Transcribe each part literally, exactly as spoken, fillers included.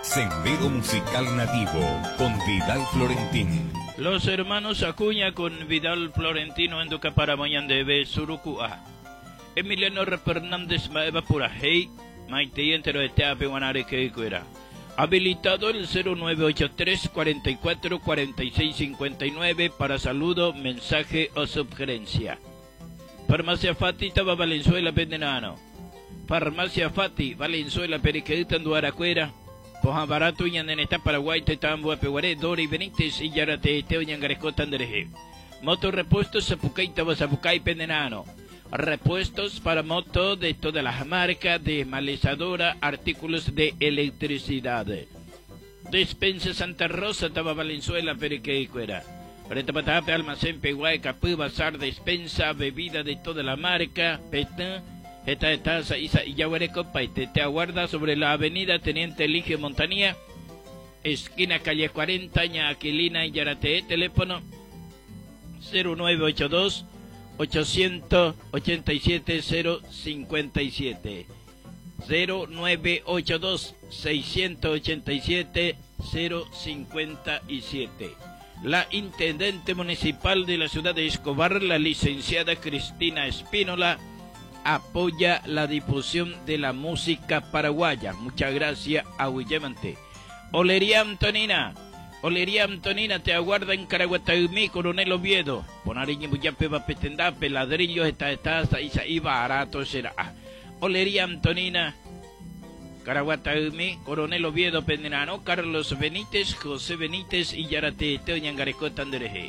Sendero Musical Nativo con Vidal Florentín. Los hermanos Acuña con Vidal Florentino en Ducaparamoyandebe, Surucuá. Emiliano Fernández Maeva Purajei, Maite entero de Teape Guanare que cuera. Habilitado el cero nueve ocho tres, cuarenta y cuatro, cuarenta y seis, cincuenta y nueve para saludo, mensaje o sugerencia. Farmacia Fati, Taba Valenzuela, Pendenano. Farmacia Fati, Valenzuela, Periquedita, Anduaracuera. Poja Barato, Yandeneta, Paraguay, Tetambua, Peguaré, Dori, Benítez, y Yarate, Teo, Yangaresco, Tandereje. Moto repuestos, Zapucay, Taba, Zapucay, Pendenano. Repuestos para moto de todas las marcas, desmalezadora, artículos de electricidad. Despensa Santa Rosa, Taba Valenzuela, Periqueicuera. Retapatape, Almacén, Peguay, Capú, Bazar, despensa, bebida de toda la marca, Petin, esta de taza, Isa y Yaguareco, Paite. Te aguarda sobre la avenida Teniente Eligio Montanía, esquina calle cuarenta, Ñaquilina y Yarate, teléfono cero nueve ocho dos, ochocientos ochenta y siete, cero cincuenta y siete, cero nueve ocho dos, seiscientos ochenta y siete, cero cincuenta y siete. La Intendente Municipal de la ciudad de Escobar, la licenciada Cristina Espínola, apoya la difusión de la música paraguaya. Muchas gracias a Willemante. Olería Antonina, Olería Antonina te aguarda en Caraguataumí, Coronel Oviedo. Ponariñi Buyape Petendape, ladrillos, esta estaza, Isa y barato será. Olería Antonina, Caraguataumí, Coronel Oviedo, Pendenano, Carlos Benítez, José Benítez y Yarate, Teo Ñangaresco, Tandereje.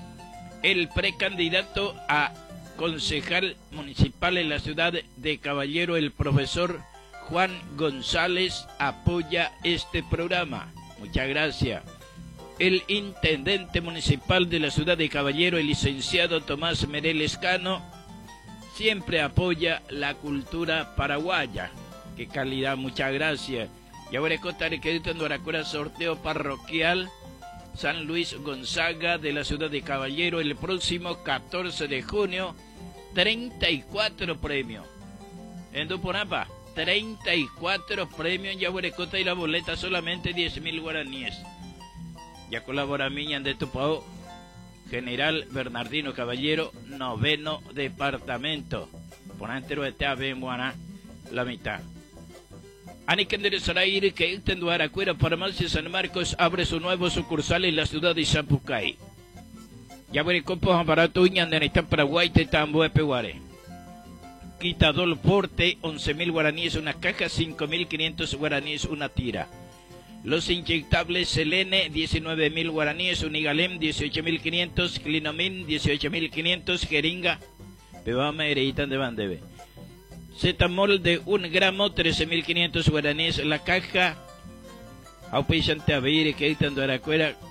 El precandidato a concejal municipal en la ciudad de Caballero, el profesor Juan González, apoya este programa. Muchas gracias. El intendente municipal de la ciudad de Caballero, el licenciado Tomás Mereles Cano, siempre apoya la cultura paraguaya. Qué calidad, muchas gracias. Y ahora contaré que en Duaracura sorteo parroquial San Luis Gonzaga de la ciudad de Caballero el próximo catorce de junio, treinta y cuatro premios. En Duponapa, treinta y cuatro premios en Yaguarecota y la boleta solamente diez mil guaraníes. Ya colabora Miñan de Tupao, General Bernardino Caballero, noveno departamento. Ponantero de Teabe en Guaná, la mitad. Anikendere Sarair, que en Duaracuera, Farmacia San Marcos, abre su nuevo sucursal en la ciudad de Zapucay. Yaguarecopo, Ambarato, Ñandeneta, Paraguay, Tetambo, Peguare. Quitador Porte, once mil guaraníes una caja, cinco mil quinientos guaraníes una tira. Los inyectables Selene, diecinueve mil guaraníes, Unigalem, dieciocho mil quinientos, Clinomin, dieciocho mil quinientos, Jeringa, Pebama, Ereitan de Bandebe. Zetamol de un gramo, trece mil quinientos guaraníes la caja. Aupillante a ver que están de Aracuera.